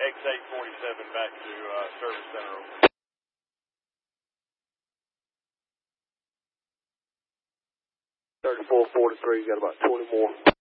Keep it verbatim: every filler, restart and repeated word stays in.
X eight forty-seven back to uh, Service Center. thirty-four forty-three, got about twenty more.